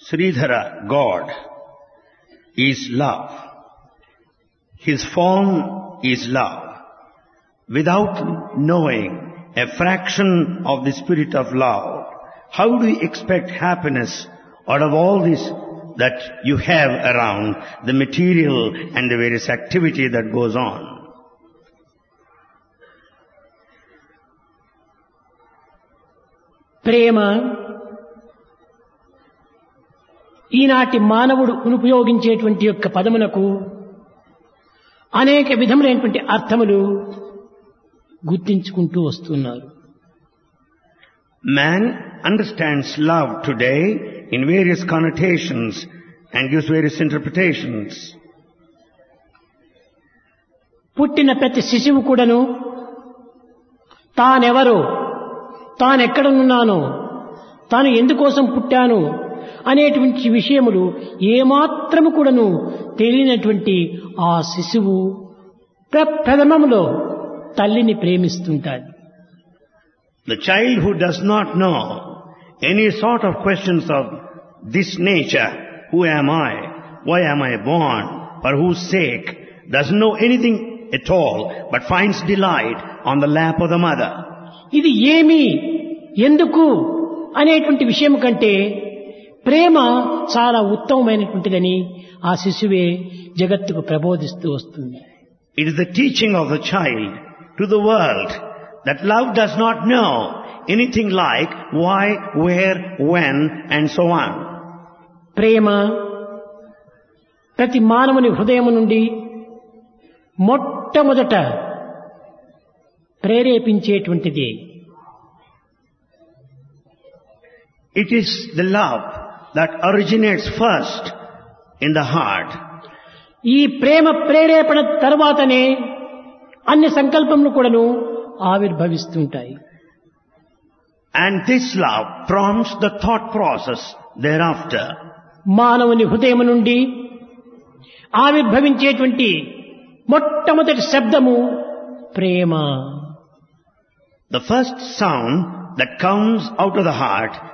Sridhara, God, is love. His form is love. Without knowing a fraction of the spirit of love, how do you expect happiness out of all this that you have around, the material and the various activity that goes on? ప్రేమ ఈనాటి మానవుడు ఉపయోగించేటువంటి యొక్క పదమునకు అనేక విధములైనటువంటి అర్థములు గుర్తించుకుంటూ వస్తున్నారు. Man understands love today in various connotations and gives various interpretations. పుట్టిన ప్రతి శిశువు కూడాను తానెవరో, తానెక్కడున్నానో, తాను ఎందుకోసం పుట్టాను అనేటువంటి విషయములు ఏమాత్రము కూడాను తెలియనటువంటి ఆ శిశువు ప్రథమములో తల్లిని ప్రేమిస్తుంటాడు. The child who does not know any sort of questions of this nature, who am I, why am I born, for whose sake, doesn't know anything at all, but finds delight on the lap of the mother. ఇది ఏమి, ఎందుకు అనేటువంటి విషయం కంటే ప్రేమ చాలా ఉత్తమమైనటువంటిదని ఆ శిశువే జగత్తుకు ప్రబోధిస్తూ వస్తుంది. It is the teaching of the child to the world that love does not know anything like why, where, when and so on. ప్రేమ ప్రతి మానవుని హృదయం నుండి మొట్టమొదట ప్రేరేపించేటువంటిది. It is the love that originates first in the heart. ఈ ప్రేమ ప్రేరేపణ తర్వాతనే అన్ని సంకల్పములు కూడాను ఆవిర్భవిస్తుంటాయి. And this love prompts the thought process thereafter. మానవుని హృదయం నుండి ఆవిర్భవించేటువంటి మొట్టమొదటి శబ్దము ప్రేమ. The first sound that comes out of the heart